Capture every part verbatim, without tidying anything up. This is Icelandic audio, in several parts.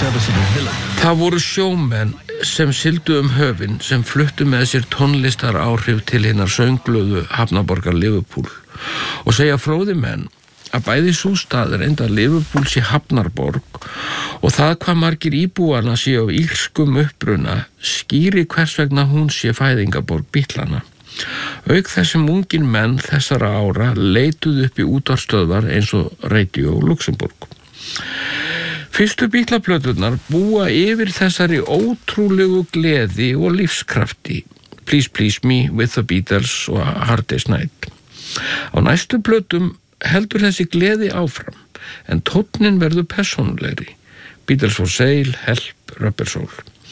serviceable villa. Það voru sjómenn sem sigldu um höfin sem fluttu með sér tónlistar áhrif til hinnar söngluðu hafnaborgar Liverpool og segja fróði menn að bæði sú staður enda Liverpool sé hafnarborg og það hvað margir íbúana sé á írskum uppruna skýri hvers vegna hún sé fæðingaborg Bítlana. Auk þessum ungir menn þessara ára leituðu upp í útvarpsstöðvar eins og Radio Luxemburg. Fyrstu Bítlaplöturnar búa yfir þessari ótrúlegu gleði og lífskrafti. Please Please Me, With the Beatles og Hard Day's Night. Á næstu plötum heldur þessi gleði áfram, en tónnin verður persónulegri. Beatles for Sale, Help, Rubber Soul.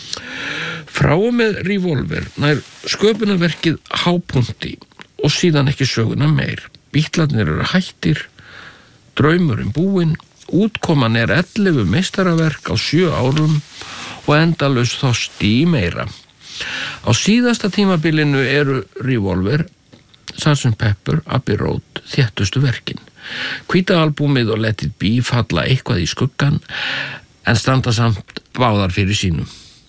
Frá og með Revolver nær sköpunarverkið hápunkti og síðan ekki söguna meir. Bítlarnir eru hættir, draumurinn búinn, útkoman er ellefu meistaraverk á sjö árum og endalaus þorsti í meira. Á síðasta tímabilinu eru Revolver, sergeant Pepper, Abbey Road, þéttustu verkin. Hvíta albúmið og Let It Be falla eitthvað í skuggan en standa samt báðar fyrir sínum.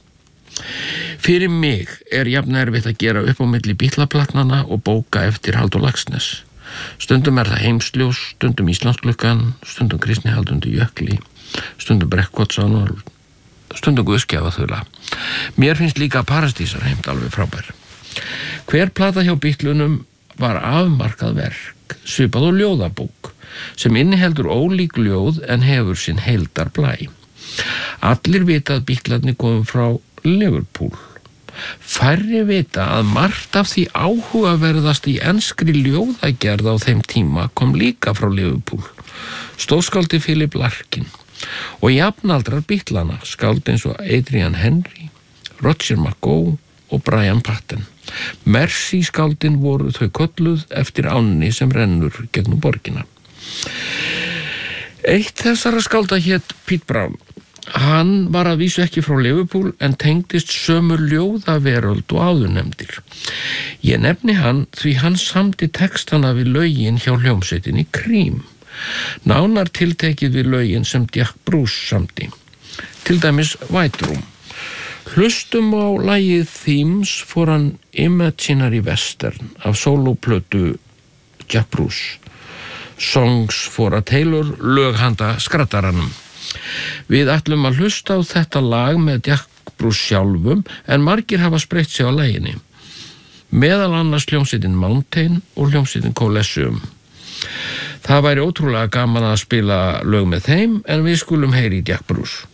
Fyrir mig er jafn erfitt að gera upp á milli Bítlaplatnana og bóka eftir Halldór Laxness. Stundum er það Heimsljós, stundum Íslandsklukkan, stundum Kristni Halldundu Jökli, stundum Brekkotsan og stundum Guðskjafaþula. Mér finnst líka Paradísar heimt alveg frábær. Hver plata hjá Bítlunum var afmarkað verk, svipað og ljóðabók, sem inniheldur ólík ljóð en hefur sinn heildar blæ. Allir vita að Bítlarnir komum frá Liverpool. Færri vita að margt af því áhugaverðast í enskri ljóðagerð á þeim tíma kom líka frá Liverpool. Stórskáldið Philip Larkin og jafnaldrar Bítlana, skáld eins og Adrian Henry, Roger McGough og Brian Patten. Mercy skáldin voru þau kölluð eftir ánni sem rennur gegnum borgina. Eitt þessara skálda hét Pete Brown. Hann var að vísu ekki frá Liverpool en tengdist sömu ljóðaveröld og áðurnefndir. Ég nefni hann því hann samdi textana við lögin hjá hljómsveitinni Cream. Nánar tiltekið við lögin sem Jack Bruce samdi. Til dæmis White Room. Hlustum á lagið Themes for an Imaginary Western af sólóplötu Jack Bruce. Songs for a Tailor, lög handa skrattaranum. Við ætlum að hlusta á þetta lag með Jack Bruce sjálfum en margir hafa spreytt sig á laginu. Meðal annars hljómsveitin Mountain og hljómsveitin Colosseum. Það væri ótrúlega gaman að spila lög með þeim en við skulum heyri Jack Bruce.